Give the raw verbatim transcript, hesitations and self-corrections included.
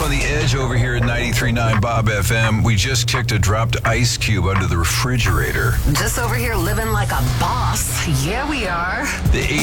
on the Edge over here at ninety-three point nine Bob F M. We just kicked a dropped ice cube under the refrigerator. Just over here living like a boss. Yeah, we are. The